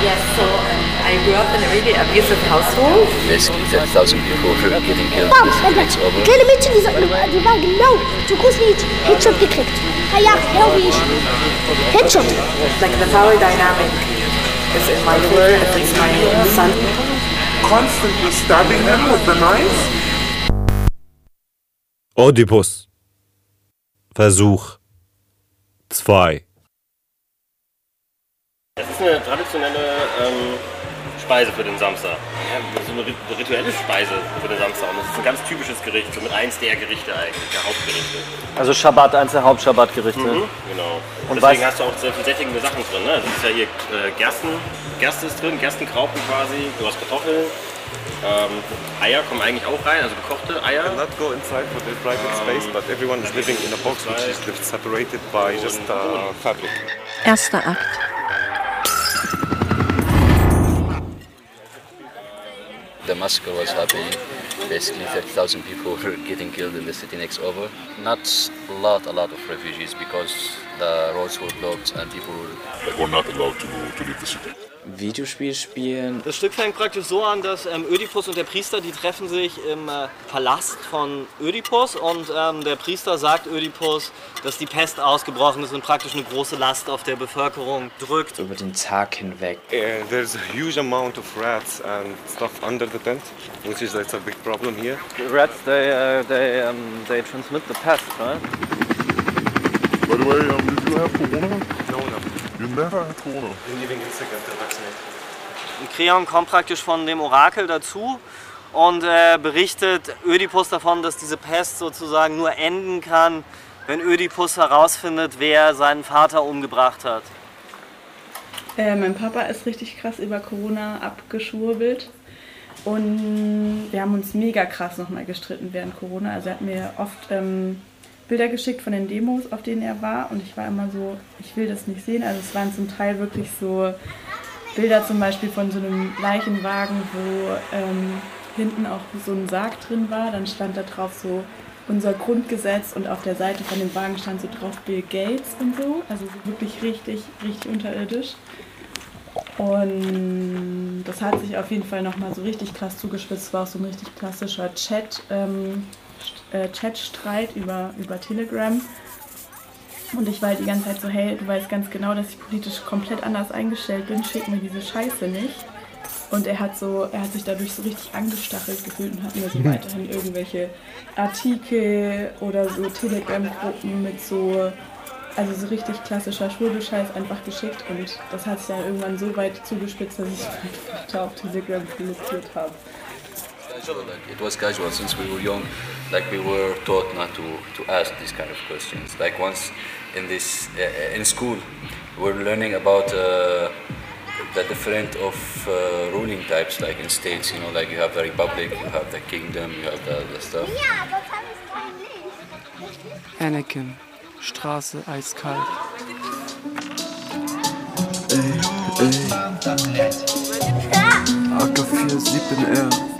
Yes, so I grew up in a really abusive household. Basically, 30,000 people who are getting killed in the city next over. Kleine Mädchen, die waren genau so groß wie ich. Headshot gekriegt. 3 Jahre, genau wie ich. Headshot. Like the power dynamic is in my favor if it's my son. Constantly stabbing him with the knife. Oedipus. Versuch 2. Das ist eine traditionelle Speise für den Samstag. Ja, so eine rituelle Speise für den Samstag. Und das ist ein ganz typisches Gericht, so mit eins der Gerichte eigentlich, der Hauptgerichte. Also Schabbat, eins der Hauptschabbatgerichte. Genau. Und deswegen hast du auch sehr viel sättigende Sachen drin. Ne? Das ist ja hier Gerste ist drin, Gerstengraupen quasi, du hast Kartoffeln. Eier kommen eigentlich auch rein, also gekochte Eier. You cannot go inside for the private space, but everyone is living in a box which is separated by just fabric. Erster Akt. The massacre was happening. Basically, 30,000 people were getting killed in the city next over. Not a lot of refugees because the roads were blocked and people were not allowed to leave the city. Videospiel spielen. Das Stück fängt praktisch so an, dass Ödipus und der Priester, die treffen sich im Palast von Ödipus und der Priester sagt Ödipus, dass die Pest ausgebrochen ist und praktisch eine große Last auf der Bevölkerung drückt. Über den Tag hinweg. There's a huge amount of rats and stuff under the tent, which is that's a big problem here. Rats, they transmit the pest, right? By the way, did you have corona? No. You never had corona. You're even get sick after vaccinated. Kreon kommt praktisch von dem Orakel dazu und berichtet Ödipus davon, dass diese Pest sozusagen nur enden kann, wenn Ödipus herausfindet, wer seinen Vater umgebracht hat. Mein Papa ist richtig krass über Corona abgeschwurbelt und wir haben uns mega krass nochmal gestritten während Corona. Also er hat mir oft Bilder geschickt von den Demos, auf denen er war und ich war immer so, ich will das nicht sehen. Also es waren zum Teil wirklich so Bilder zum Beispiel von so einem Leichenwagen, wo hinten auch so ein Sarg drin war. Dann stand da drauf so unser Grundgesetz und auf der Seite von dem Wagen stand so drauf Bill Gates und so. Also so wirklich richtig unterirdisch. Und das hat sich auf jeden Fall nochmal so richtig krass zugespitzt. Es war auch so ein richtig klassischer Chatstreit über Telegram. Und ich war halt die ganze Zeit so, hey, du weißt ganz genau, dass ich politisch komplett anders eingestellt bin, schick mir diese Scheiße nicht. Und er hat sich dadurch so richtig angestachelt gefühlt und hat mir so weiterhin irgendwelche Artikel oder so Telegram-Gruppen mit so richtig klassischer Schwurbelscheiß einfach geschickt. Und das hat sich dann irgendwann so weit zugespitzt, dass ich meinen Vater auf Telegram blockiert habe. It was casual since we were young. Like we were taught not to ask these kind of questions. Like once in school, we were learning about the different of ruling types. Like in states, you know, like you have the republic, you have the kingdom, you have the stuff. Anakin, Straße eiskalt. AK-47R.